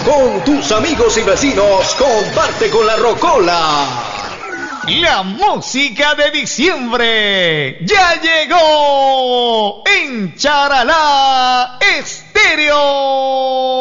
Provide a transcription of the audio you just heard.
Con tus amigos y vecinos, comparte con la Rocola. La música de diciembre ya llegó en Charalá Estéreo.